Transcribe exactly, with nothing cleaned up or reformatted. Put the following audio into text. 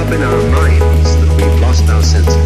up in our minds that we've lost our sense of